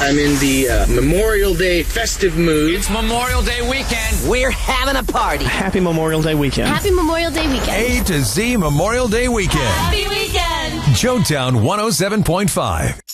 I'm in the Memorial Day festive mood. It's Memorial Day weekend. We're having a party. Happy Memorial Day weekend. Happy Memorial Day weekend. A to Z Memorial Day weekend. Happy weekend. Joetown 107.5.